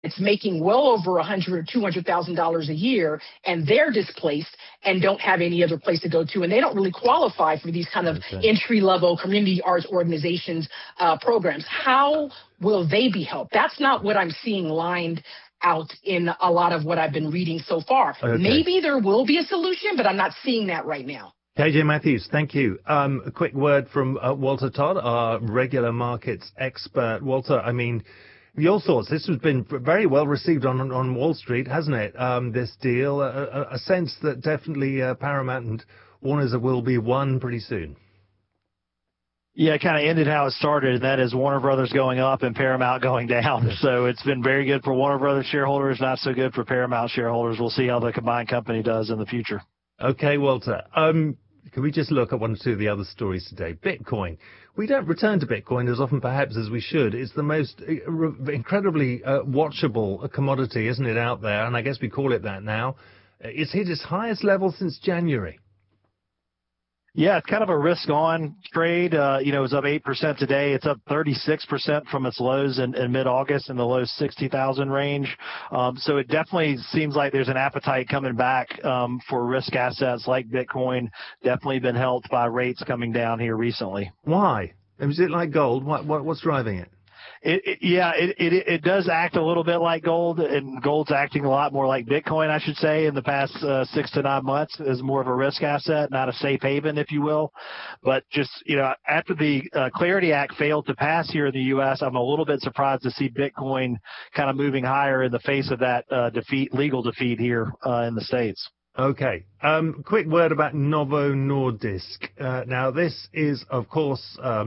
it's making well over $100,000 or $200,000 a year, and they're displaced and don't have any other place to go to, and they don't really qualify for these kind of entry-level community arts organizations programs. How will they be helped? That's not what I'm seeing lined out in a lot of what I've been reading so far. Okay. Maybe there will be a solution, but I'm not seeing that right now. KJ Matthews, thank you. A quick word from Walter Todd, our regular markets expert. Walter, I mean, your thoughts. This has been very well received on Wall Street, hasn't it? This deal, a sense that definitely Paramount and Warner's will be one pretty soon. Yeah, it kind of ended how it started, and that is Warner Brothers going up and Paramount going down. So it's been very good for Warner Brothers shareholders, not so good for Paramount shareholders. We'll see how the combined company does in the future. Okay, Walter. Can we just look at one or two of the other stories today? Bitcoin. We don't return to Bitcoin as often perhaps as we should. It's the most incredibly watchable commodity, isn't it, out there? And I guess we call it that now. It's hit its highest level since January. Yeah, it's kind of a risk-on trade. It was up 8% today. It's up 36% from its lows in mid-August in the low 60,000 range. So it definitely seems like there's an appetite coming back for risk assets like Bitcoin. Definitely been helped by rates coming down here recently. Why? Is it like gold? What's driving it? It does act a little bit like gold, and gold's acting a lot more like Bitcoin, I should say, in the past 6 to 9 months as more of a risk asset, not a safe haven, if you will. But just, after the Clarity Act failed to pass here in the U.S., I'm a little bit surprised to see Bitcoin kind of moving higher in the face of that legal defeat here in the States. Okay. Quick word about Novo Nordisk. Now, this is, of course,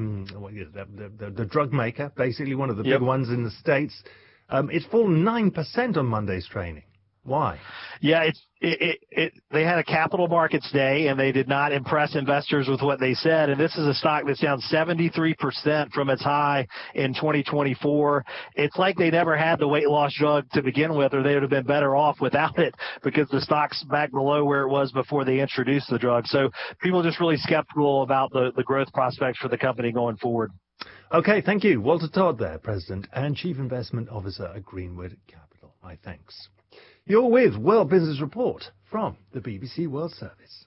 the drug maker, basically one of the big ones in the States. It's fallen 9% on Monday's trading. Why? Yeah, they had a capital markets day, and they did not impress investors with what they said. And this is a stock that's down 73% from its high in 2024. It's like they never had the weight loss drug to begin with, or they would have been better off without it, because the stock's back below where it was before they introduced the drug. So people are just really skeptical about the growth prospects for the company going forward. Okay, thank you. Walter Todd there, President and Chief Investment Officer at Greenwood Capital. My thanks. You're with World Business Report from the BBC World Service.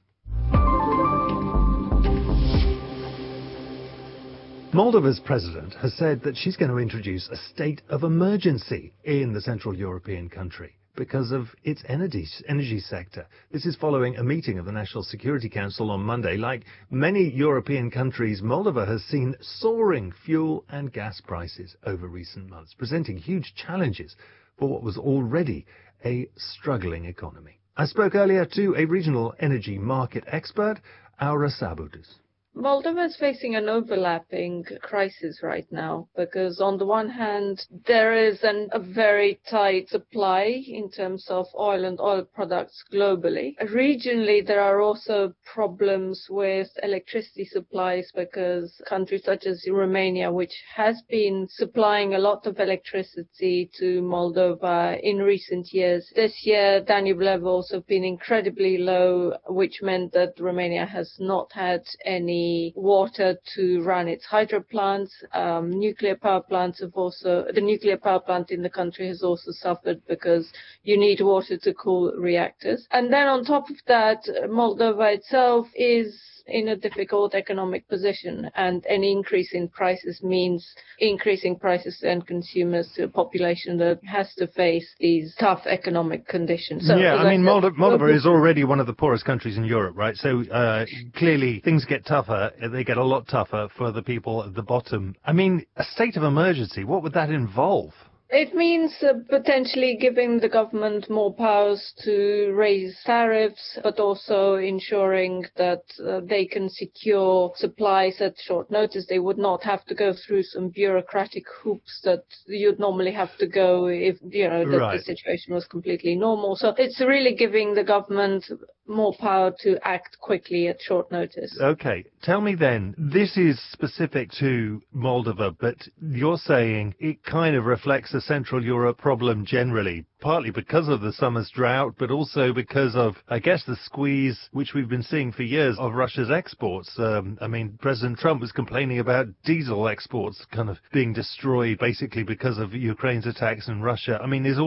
Moldova's president has said that she's going to introduce a state of emergency in the Central European country because of its energy sector. This is following a meeting of the National Security Council on Monday. Like many European countries, Moldova has seen soaring fuel and gas prices over recent months, presenting huge challenges for what was already a struggling economy. I spoke earlier to a regional energy market expert, Aura Sabutus. Moldova is facing an overlapping crisis right now because on the one hand, there is a very tight supply in terms of oil and oil products globally. Regionally, there are also problems with electricity supplies because countries such as Romania, which has been supplying a lot of electricity to Moldova in recent years, this year Danube levels have been incredibly low, which meant that Romania has not had any water to run its hydro plants. Nuclear power plants the nuclear power plant in the country has also suffered because you need water to cool reactors. And then on top of that, Moldova itself is in a difficult economic position, and any increase in prices means increasing prices to end consumers, to a population that has to face these tough economic conditions. So, Moldova is already one of the poorest countries in Europe, right? So clearly things get tougher. They get a lot tougher for the people at the bottom. I mean, a state of emergency, what would that involve? It means potentially giving the government more powers to raise tariffs, but also ensuring that they can secure supplies at short notice. They would not have to go through some bureaucratic hoops that you'd normally have to go if, the situation was completely normal. So it's really giving the government more power to act quickly at short notice. Okay. Tell me then, this is specific to Moldova, but you're saying it kind of reflects a Central Europe problem generally, partly because of the summer's drought, but also because of, I guess, the squeeze, which we've been seeing for years, of Russia's exports. I mean, President Trump was complaining about diesel exports kind of being destroyed basically because of Ukraine's attacks in Russia. I mean, is all